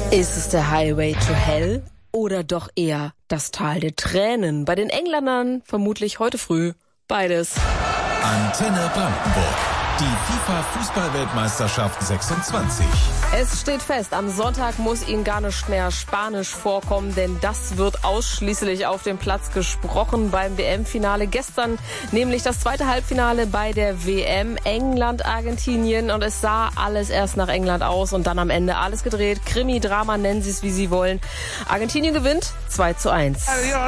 Ist es der Highway to Hell oder doch eher das Tal der Tränen? Bei den Engländern vermutlich heute früh beides. Antenne Brandenburg. Die FIFA-Fußball-Weltmeisterschaft 26. Es steht fest, am Sonntag muss Ihnen gar nicht mehr Spanisch vorkommen, denn das wird ausschließlich auf dem Platz gesprochen beim WM-Finale. Gestern nämlich das zweite Halbfinale bei der WM England-Argentinien und es sah alles erst nach England aus und dann am Ende alles gedreht. Krimi-Drama, nennen Sie es wie Sie wollen. Argentinien gewinnt 2:1.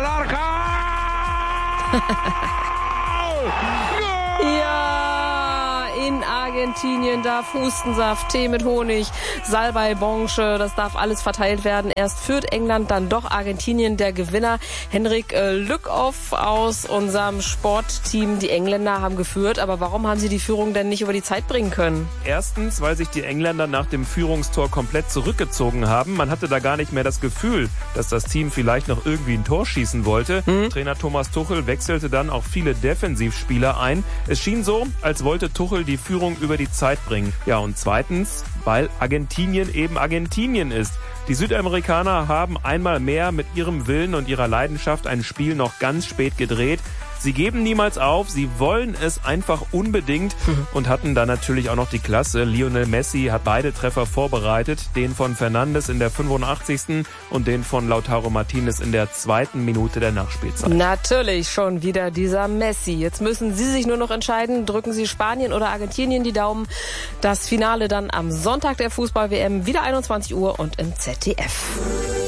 Ja, in Argentinien darf Hustensaft, Tee mit Honig, Salbei, Blanche, das darf alles verteilt werden. Erst führt England, dann doch Argentinien der Gewinner. Henrik Lückhoff aus unserem Sportteam. Die Engländer haben geführt, aber warum haben sie die Führung denn nicht über die Zeit bringen können? Erstens, weil sich die Engländer nach dem Führungstor komplett zurückgezogen haben. Man hatte da gar nicht mehr das Gefühl, dass das Team vielleicht noch irgendwie ein Tor schießen wollte. Trainer Thomas Tuchel wechselte dann auch viele Defensivspieler ein. Es schien so, als wollte Tuchel die Führung über die Zeit bringen. Ja, und zweitens, weil Argentinien eben Argentinien ist. Die Südamerikaner haben einmal mehr mit ihrem Willen und ihrer Leidenschaft ein Spiel noch ganz spät gedreht. Sie geben niemals auf, sie wollen es einfach unbedingt und hatten dann natürlich auch noch die Klasse. Lionel Messi hat beide Treffer vorbereitet, den von Fernandes in der 85. und den von Lautaro Martinez in der 2. Minute der Nachspielzeit. Natürlich schon wieder dieser Messi. Jetzt müssen Sie sich nur noch entscheiden, drücken Sie Spanien oder Argentinien die Daumen. Das Finale dann am Sonntag der Fußball-WM, wieder 21 Uhr und im ZDF.